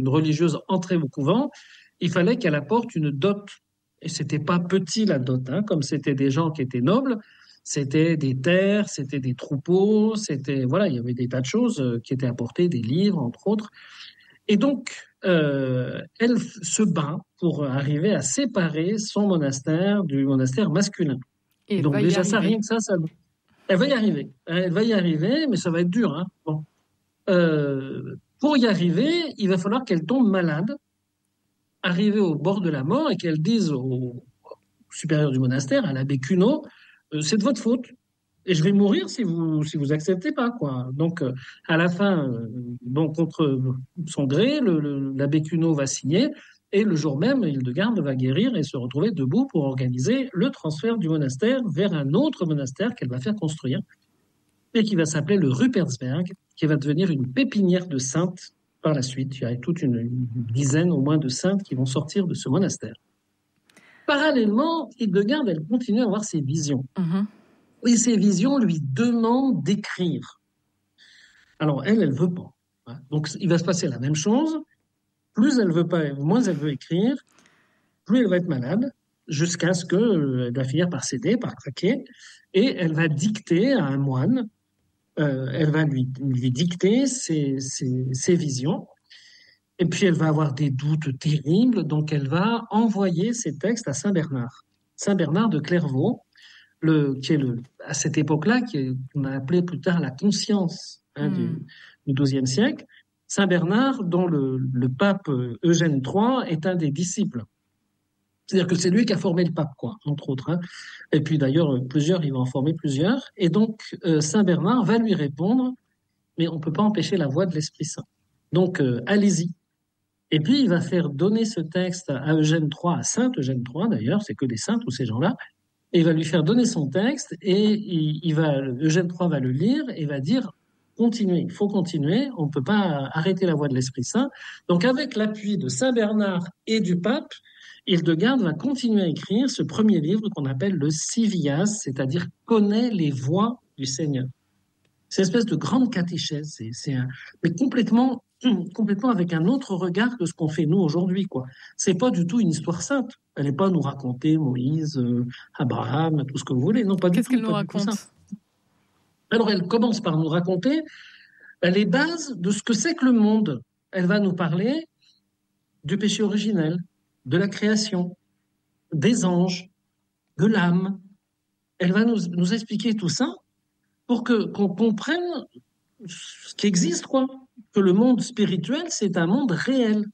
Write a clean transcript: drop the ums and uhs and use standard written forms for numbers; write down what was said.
une religieuse entrait au couvent, il fallait qu'elle apporte une dot. Et c'était pas petit la dot, hein, comme c'était des gens qui étaient nobles, c'était des terres, c'était des troupeaux, c'était voilà, il y avait des tas de choses qui étaient apportées, des livres entre autres. Et donc, elle se bat pour arriver à séparer son monastère du monastère masculin. Et Et elle donc va y déjà ça, arriver. rien que ça, elle va y arriver. Elle va y arriver, mais ça va être dur, hein. Bon. Pour y arriver, il va falloir qu'elle tombe malade, arriver au bord de la mort et qu'elle dise au supérieur du monastère, à l'abbé Cuno, c'est de votre faute. Et je vais mourir si vous acceptez pas, quoi. Donc, à la fin, bon, contre son gré, l'abbé Cuno va signer. Et le jour même, Hildegarde va guérir et se retrouver debout pour organiser le transfert du monastère vers un autre monastère qu'elle va faire construire et qui va s'appeler le Rupertsberg, qui va devenir une pépinière de saintes par la suite. Il y a toute une dizaine au moins de saintes qui vont sortir de ce monastère. Parallèlement, Hildegarde, elle continue à avoir ses visions. Mhm. Et ces visions lui demandent d'écrire. Alors, elle veut pas, hein. Donc, il va se passer la même chose. Plus elle veut pas, moins elle veut écrire, plus elle va être malade, jusqu'à ce qu'elle va finir par céder, par craquer. Et elle va dicter à un moine, elle va lui dicter ses visions. Et puis, elle va avoir des doutes terribles. Donc, elle va envoyer ses textes à Saint Bernard. Saint Bernard de Clairvaux, qui est à cette époque-là, qu'on a appelé plus tard la conscience, hein, Mm. du XIIe siècle, Saint Bernard, dont le pape Eugène III est un des disciples. C'est-à-dire que c'est lui qui a formé le pape, quoi, entre autres, hein. Et puis d'ailleurs, plusieurs, il va en former plusieurs. Et donc, Saint Bernard va lui répondre, mais on ne peut pas empêcher la voix de l'Esprit Saint. Donc, allez-y. Et puis, il va faire donner ce texte à Eugène III, à Saint Eugène III d'ailleurs, c'est que des saints, tous ces gens-là, et il va lui faire donner son texte et Eugène III va le lire et va dire continuez, il faut continuer, on ne peut pas arrêter la voie de l'Esprit Saint. Donc avec l'appui de Saint Bernard et du pape, Hildegarde va continuer à écrire ce premier livre qu'on appelle le Civias, c'est-à-dire connaît les voies du Seigneur. C'est une espèce de grande catéchèse, mais complètement avec un autre regard que ce qu'on fait nous aujourd'hui, quoi. C'est pas du tout une histoire sainte. Elle n'est pas à nous raconter Moïse, Abraham, tout ce que vous voulez. Non, Qu'est-ce qu'elle nous pas du tout ça. raconte? Alors elle commence par nous raconter les bases de ce que c'est que le monde. Elle va nous parler du péché originel, de la création, des anges, de l'âme. Elle va nous expliquer tout ça pour qu'on comprenne ce qui existe, quoi. Que le monde spirituel, c'est un monde réel.